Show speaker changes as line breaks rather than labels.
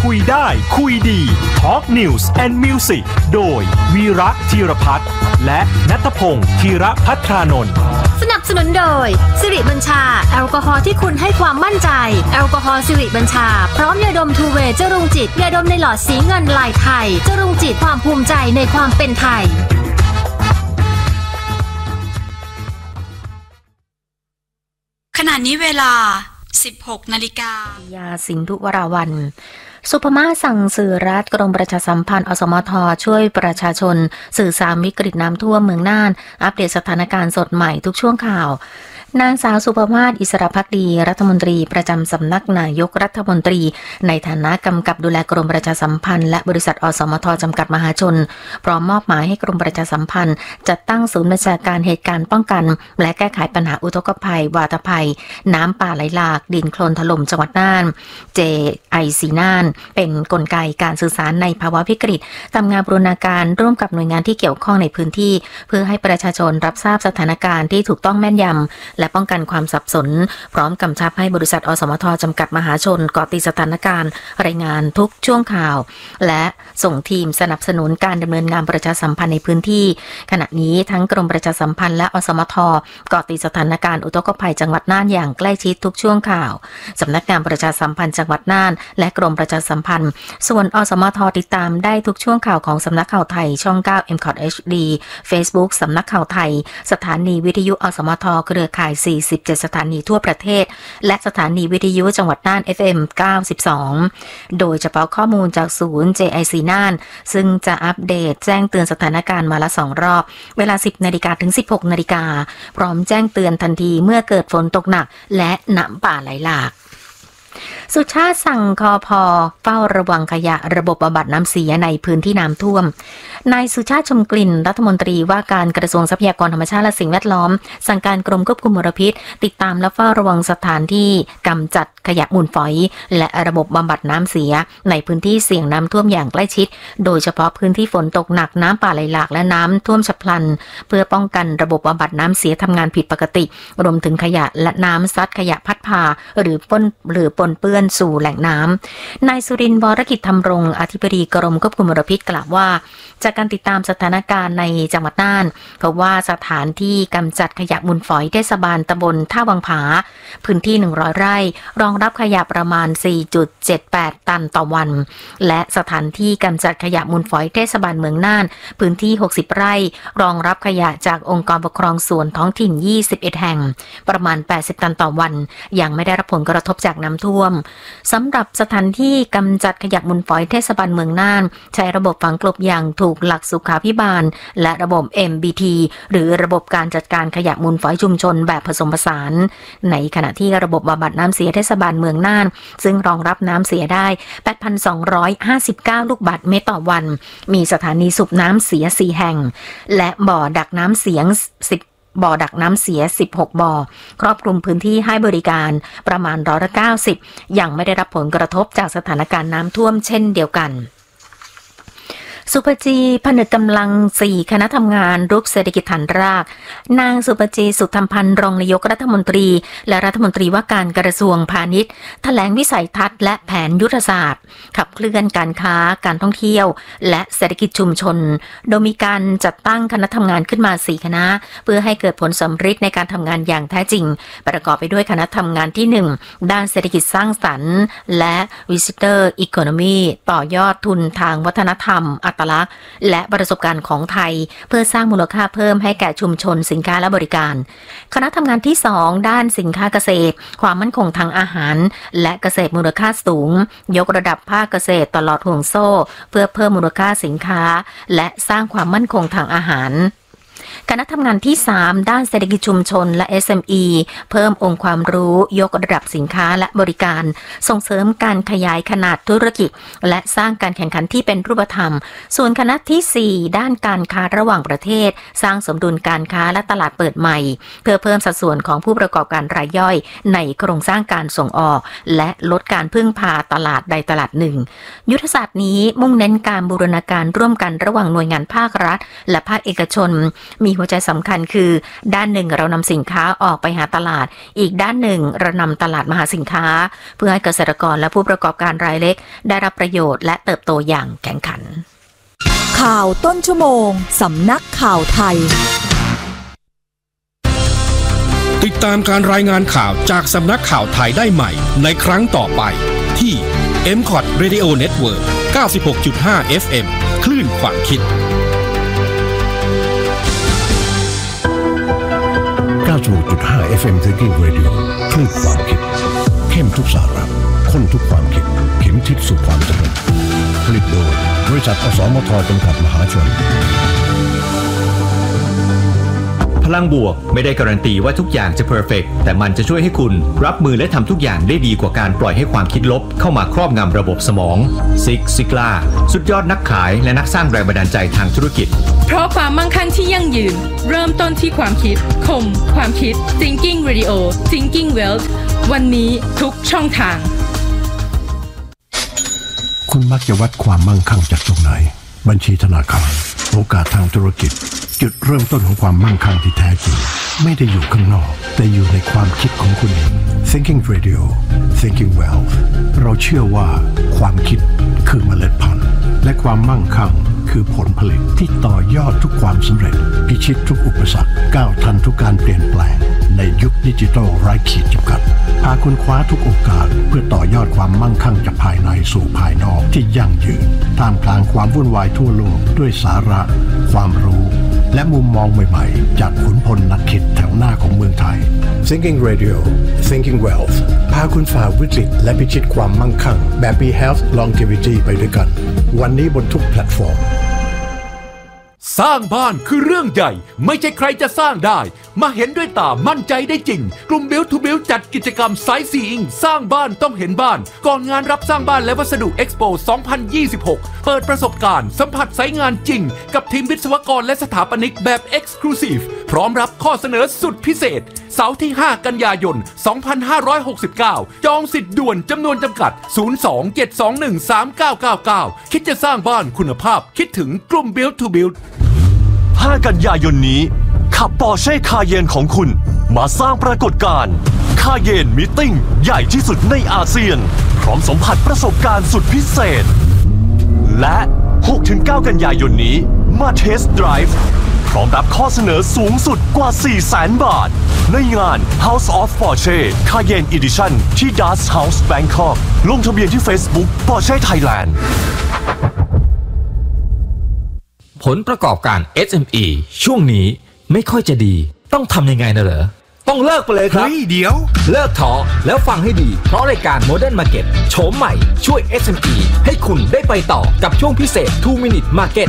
คุยได้คุยดี Talk News and Music โดยวีระธีรพัฒน์และณัฐพงษ์ธีรภัทรานนท์
สนับสนุนโดยสิริบัญชาแอลกอฮอล์ที่คุณให้ความมั่นใจแอลกอฮอล์สิริบัญชาพร้อมยาดมทูเวย์จรุงจิตยาดมในหลอดสีเงินลายไทยจรุงจิตความภูมิใจในความเป็นไทย
ขณะนี้เวลา 16 นาฬิกาย
าสินธุวราวัลย์สุภมาสั่งสื่อรัฐกรมประชาสัมพันธ์อสมทช่วยประชาชนสื่อสารวิกฤตน้ำท่วมเมืองน่านอัปเดตสถานการณ์สดใหม่ทุกช่วงข่าวนางสาวสุภมาศอิสระภักดีรัฐมนตรีประจำสำนักนายกรัฐมนตรีในฐานะกำกับดูแลกรมประชาสัมพันธ์และบริษัทอสมทจำกัดมหาชนพร้อมมอบหมายให้กรมประชาสัมพันธ์จัดตั้งศูนย์บัญชาการเหตุการณ์ป้องกันและแก้ไขปัญหาอุทกภัยวาตภัยน้ำป่าไหลหลากดินโคลนถล่มจังหวัดน่าน JIC น่านเป็นกลไกการสื่อสารในภาวะวิกฤตทำงานบูรณาการร่วมกับหน่วยงานที่เกี่ยวข้องในพื้นที่เพื่อให้ประชาชนรับทราบสถานการณ์ที่ถูกต้องแม่นยำและป้องกันความสับสนพร้อมกำชับให้บริษัทอสมทจำกัดมหาชนเกาะติดสถานการณ์รายงานทุกช่วงข่าวและส่งทีมสนับสนุนการดำเนินงานประชาสัมพันธ์ในพื้นที่ขณะนี้ทั้งกรมประชาสัมพันธ์และอสมทเกาะติดสถานการณ์อุทกภัยจังหวัดน่านอย่างใกล้ชิดทุกช่วงข่าวสำนักงานประชาสัมพันธ์จังหวัดน่านและกรมประชาสัมพันธ์ส่วนอสมทติดตามได้ทุกช่วงข่าวของสำนักข่าวไทยช่อง 9 MCOT HD Facebook สำนักข่าวไทยสถานีวิทยุอสมทเครือข่าย47สถานีทั่วประเทศและสถานีวิทยุจังหวัดน่าน FM 92โดยเฉพาะข้อมูลจากศูนย์ JIC น่านซึ่งจะอัปเดตแจ้งเตือนสถานการณ์มาละ2รอบเวลา 10 นาฬิกาถึง 16 นาฬิกาพร้อมแจ้งเตือนทันทีเมื่อเกิดฝนตกหนักและน้ำป่าไหลหลากสุชาติสั่งคพ.เฝ้าระวังขยะระบบบำบัดน้ำเสียในพื้นที่น้ำท่วมนายสุชาติชมกลิ่นรัฐมนตรีว่าการกระทรวงทรัพยากรธรรมชาติและสิ่งแวดล้อมสั่งการกรมควบคุมมลพิษติดตามและเฝ้าระวังสถานที่กำจัดขยะมูลฝอยและระบบบำบัดน้ำเสียในพื้นที่เสี่ยงน้ำท่วมอย่างใกล้ชิดโดยเฉพาะพื้นที่ฝนตกหนักน้ำป่าไหลหลากและน้ำท่วมฉับพลันเพื่อป้องกันระบบบำบัดน้ำเสียทำงานผิดปกติรวมถึงขยะและน้ำซัดขยะพัดพาหรือปนเปื้อนสู่แหล่งน้ำนายสุรินทร์ วรกิจธรรมรงค์อธิบดีกรมควบคุมมลพิษกล่าวว่าจากการติดตามสถานการณ์ในจังหวัดน่านเพราะว่าสถานที่กำจัดขยะมูลฝอยเทศบาลตำบลท่าวังผาพื้นที่100ไร่รองรับขยะประมาณ 4.78 ตันต่อวันและสถานที่กำจัดขยะมูลฝอยเทศบาลเมืองน่านพื้นที่60ไร่รองรับขยะจากองค์กรปกครองส่วนท้องถิ่น21แห่งประมาณ80ตันต่อวันยังไม่ได้รับผลกระทบจากน้ำท่วมสำหรับสถานที่กำจัดขยะมูลฝอยเทศบาลเมืองน่านใช้ระบบฝังกลบอย่างถูกหลักสุขาภิบาลและระบบ MBT หรือระบบการจัดการขยะมูลฝอยชุมชนแบบผสมผสานในขณะที่ระบบบำบัดน้ำเสียเทศบาลเมืองน่านซึ่งรองรับน้ำเสียได้ 8,259 ลูกบาศก์เมตรต่อวันมีสถานีสูบน้ำเสีย4แห่งและบ่อดักน้ำเสียง10บ่อดักน้ำเสีย16บ่อครอบคลุมพื้นที่ให้บริการประมาณ90%ยังไม่ได้รับผลกระทบจากสถานการณ์น้ำท่วมเช่นเดียวกันสุภจีผนึกกำลัง4คณะทำงานรุกเศรษฐกิจฐานรากนางสุภจีสุธรรมพันธ์รองนายกรัฐมนตรีและรัฐมนตรีว่าการกระทรวงพาณิชย์แถลงวิสัยทัศน์และแผนยุทธศาสตร์ขับเคลื่อนการค้าการท่องเที่ยวและเศรษฐกิจชุมชนโดยมีการจัดตั้งคณะทำงานขึ้นมา4คณะเพื่อให้เกิดผลสำเร็จในการทำงานอย่างแท้จริงประกอบไปด้วยคณะทำงานที่1ด้านเศรษฐกิจสร้างสรรค์และ Visitor Economy ต่อยอดทุนทางวัฒนธรรมอัตลักษณ์และประสบการณ์ของไทยเพื่อสร้างมูลค่าเพิ่มให้แก่ชุมชนสินค้าและบริการคณะทำงานที่2ด้านสินค้าเกษตรความมั่นคงทางอาหารและเกษตรมูลค่าสูงยกระดับภาคเกษตรตลอดห่วงโซ่เพื่อเพิ่มมูลค่าสินค้าและสร้างความมั่นคงทางอาหารคณะทำงานที่3ด้านเศรษฐกิจชุมชนและ SME เพิ่มองค์ความรู้ยกระดับสินค้าและบริการส่งเสริมการขยายขนาดธุรกิจและสร้างการแข่งขันที่เป็นรูปธรรมส่วนคณะที่4ด้านการค้าระหว่างประเทศสร้างสมดุลการค้าและตลาดเปิดใหม่เพื่อเพิ่มสัดส่วนของผู้ประกอบการรายย่อยในโครงสร้างการส่งออกและลดการพึ่งพาตลาดใดตลาดหนึ่งยุทธศาสตร์นี้มุ่งเน้นการบูรณาการร่วมกันระหว่างหน่วยงานภาครัฐและภาคเอกชนมีหัวใจสำคัญคือด้านหนึ่งเรานำสินค้าออกไปหาตลาดอีกด้านหนึ่งเรานำตลาดมาหาสินค้าเพื่อให้เกษตรกรและผู้ประกอบการรายเล็กได้รับประโยชน์และเติบโตอย่างแข่งขัน
ข่าวต้นชั่วโมงสำนักข่าวไทย
ติดตามการรายงานข่าวจากสำนักข่าวไทยได้ใหม่ในครั้งต่อไปที่ MCOT Radio Network 96.5 FM คลื่นความคิด
96.5 FM Thinking Radio คลื่นความคิดเข้มทุกสาระข้นทุกความคิดเข็มทิศสู่ความเจริญผลิตโดยบริษัทอสมทจำกัดมหาชน
พลังบวกไม่ได้การันตีว่าทุกอย่างจะเพอร์เฟกต์แต่มันจะช่วยให้คุณรับมือและทำทุกอย่างได้ดีกว่าการปล่อยให้ความคิดลบเข้ามาครอบงำระบบสมองซิกซิกล่าสุดยอดนักขายและนักสร้างแรงบันดาลใจทางธุรกิจ
เพราะความมั่งคั่งที่ยั่งยืนเริ่มต้นที่ความคิดคมความคิด Thinking Radio Thinking Wealth วันนี้ทุกช่องทาง
คุณมักจะวัดความมั่งคั่งจากตรงไหนบัญชีธนาคารโอกาสทางธุรกิจจุดเริ่มต้นของความมั่งคั่งที่แท้จริงไม่ได้อยู่ข้างนอกแต่อยู่ในความคิดของคุณเอง Thinking Radio Thinking Wealth เราเชื่อว่าความคิดคือเมล็ดพันธุ์และความมั่งคั่งคือผลผลิตที่ต่อยอดทุกความสำเร็จพิชิตทุกอุปสรรคก้าวทันทุกการเปลี่ยนแปลงในยุคดิจิทัลไร้ขีดจำกัดพาคุณคว้าทุกโอกาสเพื่อต่อยอดความมั่งคั่งจากภายในสู่ภายนอกที่ยั่งยืนท่ามกลางความวุ่นวายทั่วโลกด้วยสาระความรู้และมุมมองใหม่ๆจากขุนพลนักคิดแถวหน้าของเมืองไทย Thinking Radio Thinking Wealth พาคุณฝ่าวิกฤตและพิชิตความมั่งคั่งแบบมี Health Longevity ไปด้วยกันวันนี้บนทุกแพลตฟอร์ม
สร้างบ้านคือเรื่องใหญ่ไม่ใช่ใครจะสร้างได้มาเห็นด้วยตามั่นใจได้จริงกลุ่ม Build to Build จัดกิจกรรม Site Seeing สร้างบ้านต้องเห็นบ้านก่อนงานรับสร้างบ้านและวัสดุ Expo 2026 เปิดประสบการณ์สัมผัสไซต์งานจริงกับทีมวิศวกรและสถาปนิกแบบ Exclusive พร้อมรับข้อเสนอสุดพิเศษเสาร์ที่ 5 กันยายน 2569 จองสิทธิ์ด่วนจำนวนจำกัด 02-721-3999 คิดจะสร้างบ้านคุณภาพคิดถึงกลุ่ม Build to Build
5 กันยายนนี้ขับ Porsche Cayenne ของคุณมาสร้างปรากฏการณ์ Cayenne Meeting ใหญ่ที่สุดในอาเซียนพร้อมสัมผัสประสบการณ์สุดพิเศษและ 6-9 กันยายนนี้มา Test Drive พร้อมรับข้อเสนอสูงสุดกว่า 400,000 บาทในงาน House of Porsche Cayenne Edition ที่ Dust House Bangkok ลงทะเบียนที่ Facebook Porsche Thailand
ผลประกอบการ SME ช่วงนี้ไม่ค่อยจะดีต้องทำยังไงนะเหรอต้องเลิกไปเลยครับเดี๋ยวเลิกท้อแล้วฟังให้ดีเพราะรายการ Modern Market โฉมใหม่ช่วย SME ให้คุณได้ไปต่อกับช่วงพิเศษ 2 Minute Market